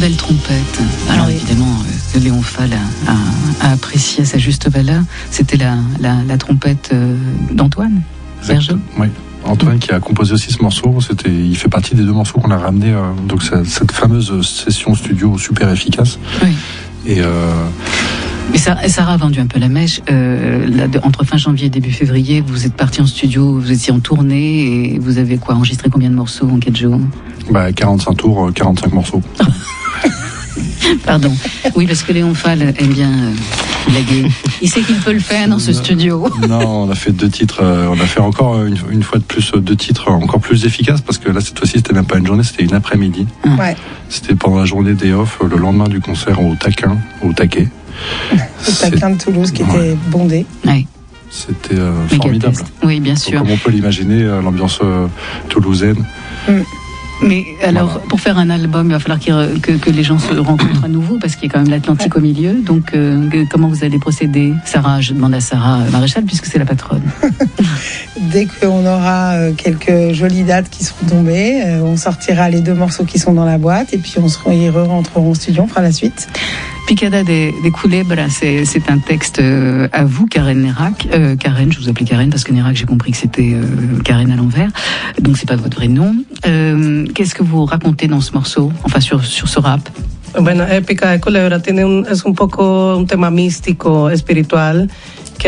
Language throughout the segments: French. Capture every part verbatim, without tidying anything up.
belle trompette. Alors oui. Évidemment, euh, Léon Fall a, a, a apprécié à sa juste valeur. C'était la, la, la trompette euh, d'Antoine Bergeau. Oui. Antoine qui a composé aussi ce morceau, c'était, il fait partie des deux morceaux qu'on a ramenés, euh, donc cette fameuse session studio super efficace. Oui. Et, euh... et Sarah a vendu un peu la mèche. Euh, là, de, entre fin janvier et début février, vous êtes parti en studio, vous étiez en tournée et vous avez quoi, enregistré combien de morceaux en quatre jours? Bah, quarante-cinq tours, quarante-cinq morceaux. Pardon. Oui, parce que Léon Fall aime bien euh, blaguer. Il sait qu'il peut le faire dans ce studio. Non, on a fait deux titres. Euh, on a fait encore une, une fois de plus deux titres encore plus efficaces parce que là, cette fois-ci, c'était même pas une journée, c'était une après-midi. Ouais. C'était pendant la journée des off, le lendemain du concert au Taquin, au Taquet. Au Taquin de Toulouse qui ouais. était bondé. Ouais. C'était euh, formidable. Oui, bien sûr. Donc, comme on peut l'imaginer, euh, l'ambiance euh, toulousaine. Mm. Mais alors, voilà. Pour faire un album, il va falloir que, que les gens se rencontrent à nouveau, parce qu'il y a quand même l'Atlantique au milieu. Donc, euh, comment vous allez procéder? Sarah, je demande à Sarah Maréchal, puisque c'est la patronne. Dès qu'on aura quelques jolies dates qui seront tombées, on sortira les deux morceaux qui sont dans la boîte, et puis on se y rentrera au studio, on fera la suite. Picada des, des Culebras, c'est, c'est un texte euh, à vous, Karen Nérac. Euh, Karen, je vous appelais Karen parce que Nérac, j'ai compris que c'était euh, Karen à l'envers. Donc, c'est pas votre vrai nom. Euh, qu'est-ce que vous racontez dans ce morceau, enfin sur, sur ce rap? Bueno, Picada de Culebra tiene un, es un poco un tema místico, espiritual. C'est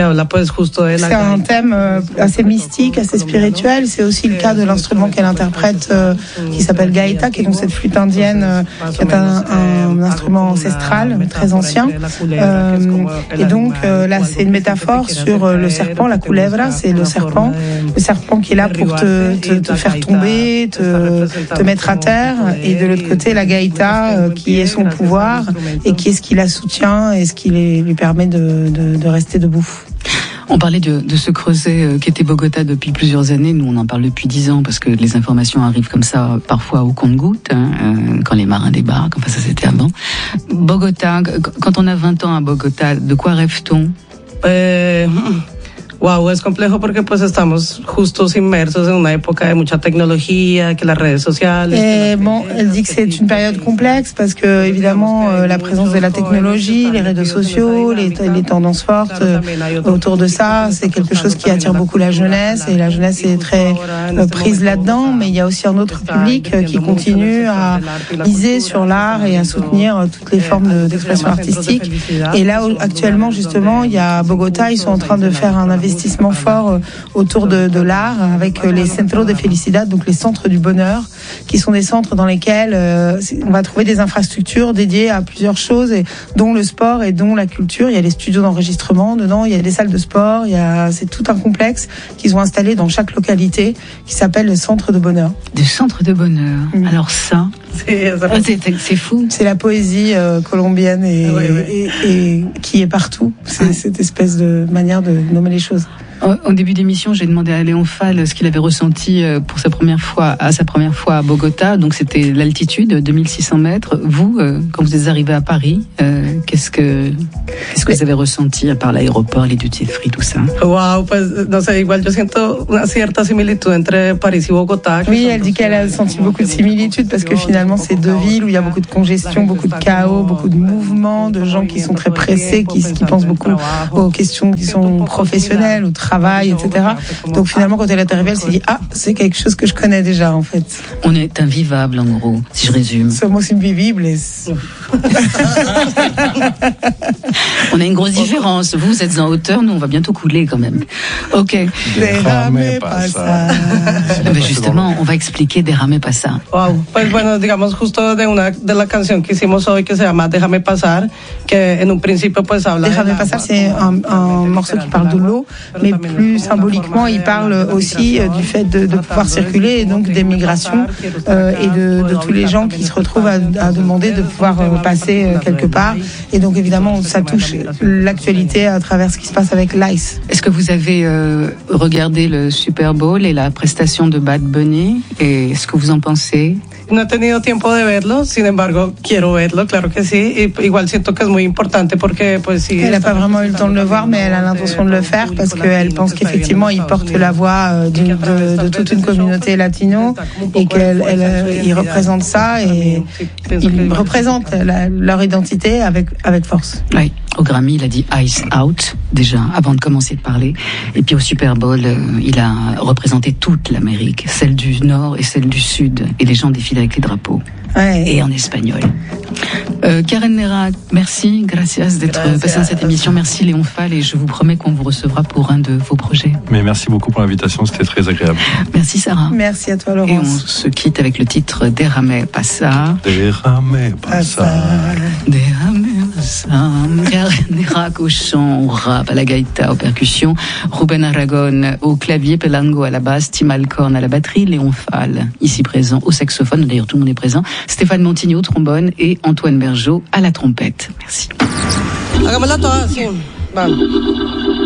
un thème euh, assez mystique, assez spirituel. C'est aussi le cas de l'instrument qu'elle interprète, euh, qui s'appelle gaïta, qui est donc cette flûte indienne, euh, qui est un, un instrument ancestral, très ancien. Euh, et donc euh, là, c'est une métaphore sur euh, le serpent, la culebra, c'est le serpent, le serpent qui est là pour te, te, te faire tomber, te, te mettre à terre. Et de l'autre côté, la gaïta, euh, qui est son pouvoir et qui est ce qui la soutient et ce qui les, lui permet de, de, de rester debout. On parlait de, de ce creuset euh, qu'était Bogota depuis plusieurs années. Nous, on en parle depuis dix ans parce que les informations arrivent comme ça, parfois au compte-gouttes, hein, euh, quand les marins débarquent. Enfin, ça, c'était avant. Bogota, quand on a vingt ans à Bogota, de quoi rêve-t-on? euh... Wow, es complejo porque pues estamos justos inmersos en una época de mucha tecnología, que las redes sociales. Et bon, elle dit que c'est une période complexe parce que évidemment euh, la présence de la technologie, les réseaux sociaux, les, les tendances fortes euh, autour de ça, c'est quelque chose qui attire beaucoup la jeunesse et la jeunesse est très euh, prise là-dedans. Mais il y a aussi un autre public euh, qui continue à miser sur l'art et à soutenir euh, toutes les formes de, d'expression artistique. Et là actuellement justement, il y a à Bogota, ils sont en train de faire un investissement investissement fort autour de, de l'art avec les Centros de Felicidad, donc les centres du bonheur, qui sont des centres dans lesquels euh, on va trouver des infrastructures dédiées à plusieurs choses, et, dont le sport et dont la culture. Il y a les studios d'enregistrement dedans, il y a des salles de sport, il y a, c'est tout un complexe qu'ils ont installé dans chaque localité qui s'appelle le centre de bonheur. Des centres de bonheur. Mmh. Alors ça, c'est, c'est, c'est fou. C'est la poésie euh, colombienne et, ah oui, oui. Et, et, et qui est partout. C'est ah. cette espèce de manière de nommer les choses. En début d'émission, j'ai demandé à Léon Fall ce qu'il avait ressenti pour sa première fois, à sa première fois à Bogota. Donc c'était l'altitude, deux mille six cents mètres. Vous, quand vous êtes arrivé à Paris, euh, qu'est-ce que qu'est-ce que vous avez ressenti à part l'aéroport, les duty free, tout ça? Wow, pues no sé, igual yo siento una cierta similitud entre Paris y Bogota. Oui, elle dit qu'elle a senti beaucoup de similitudes parce que finalement c'est deux villes où il y a beaucoup de congestion, beaucoup de chaos, beaucoup de mouvements, de gens qui sont très pressés, qui, qui pensent beaucoup aux questions qui sont professionnelles, au travail. travail, et cetera. Donc finalement, quand elle est arrivée, elle s'est dit « Ah, c'est quelque chose que je connais déjà, en fait. » On est invivable, en gros, si je résume. Somos invivibles. On a une grosse différence. Vous, vous êtes en hauteur, nous, on va bientôt couler, quand même. Ok. Déramez pas ça. Mais justement, on va expliquer Déramez pas ça. Wow. Pues bueno, digamos, justo de una de la canción que hicimos hoy, que se llama Déjame pasar, que en un principio, pues habla... Déjame pasar, c'est un, un morceau qui parle de l'eau, mais plus symboliquement, il parle aussi euh, du fait de, de pouvoir circuler et donc des migrations euh, et de, de tous les gens qui se retrouvent à, à demander de pouvoir euh, passer euh, quelque part. Et donc évidemment, ça touche l'actualité à travers ce qui se passe avec l'Ice. Est-ce que vous avez euh, regardé le Super Bowl et la prestation de Bad Bunny, et ce que vous en pensez? No he tenido tiempo de verlo, sin embargo, quiero verlo, claro que sí. Y igual siento que es muy importante porque, pues, sí. Elle n'a pas vraiment eu le temps de le voir, mais elle a l'intention de le faire parce qu'elle pense qu'effectivement, il porte la voix de, de, de toute une communauté latino et qu'il représente ça et il représente la, leur identité avec, avec force. Oui, au Grammy, il a dit Ice Out, déjà, avant de commencer de parler. Et puis au Super Bowl, euh, il a représenté toute l'Amérique, celle du Nord et celle du Sud. Et les gens défilaient avec les drapeaux. Ouais. Et en espagnol. Euh, Karen Nérac, merci, gracias d'être passé dans cette émission. Merci Léon Fall et je vous promets qu'on vous recevra pour un de vos projets. Mais merci beaucoup pour l'invitation, c'était très agréable. Merci Sarah. Merci à toi Laurence. Et on se quitte avec le titre Derrame Pasa. Derrame Pasa. Derrame Pasa. Karen Nérac au chant, au rap, à la gaïta, aux percussions. Ruben Aragon au clavier, Pelango à la basse, Tim Alcorn à la batterie, Léon Fall ici présent au saxophone, d'ailleurs tout le monde est présent. Stéphane Montigny au trombone et Antoine Bergeau à la trompette. Merci. Hagámosla toda así. Vamos.